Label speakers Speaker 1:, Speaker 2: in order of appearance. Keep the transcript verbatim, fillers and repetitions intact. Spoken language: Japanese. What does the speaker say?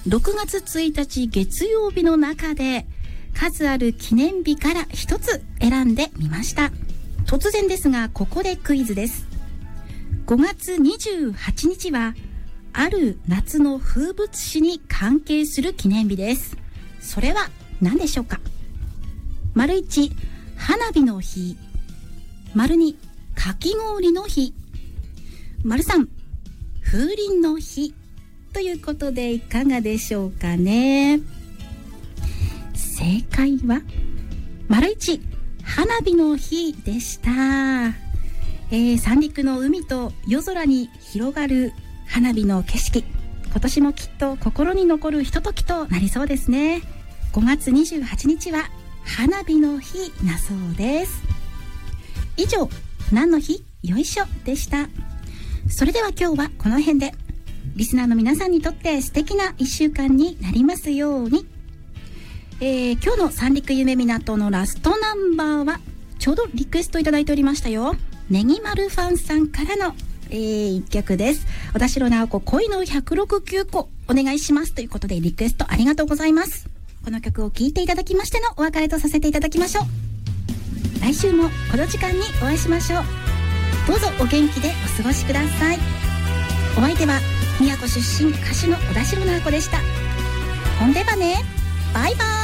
Speaker 1: ろくがつついたち月曜日の中で数ある記念日から一つ選んでみました。突然ですがここでクイズです。ごがつにじゅうはちにちはある夏の風物詩に関係する記念日です。それは何でしょうか。丸いち、花火の日。丸に、かき氷の日。丸さん、風鈴の日。ということでいかがでしょうかね。正解は丸いち、花火の日でした。えー、三陸の海と夜空に広がる花火の景色、今年もきっと心に残るひとときとなりそうですね。ごがつにじゅうはちにちは花火の日だそうです。以上、何の日よいしょでした。それでは今日はこの辺で、リスナーの皆さんにとって素敵ないっしゅうかんになりますように。えー、今日の三陸夢港のラストナンバーはちょうどリクエストいただいておりましたよ。ねぎまるファンさんからの、えー、一曲です。小田代直子恋のひゃくろくじゅうきゅうこお願いしますということでリクエストありがとうございます。この曲を聴いていただきましてのお別れとさせていただきましょう。来週もこの時間にお会いしましょう。どうぞお元気でお過ごしください。お相手は宮古出身歌手の小田代直子でした。ほんでばね、バイバイ。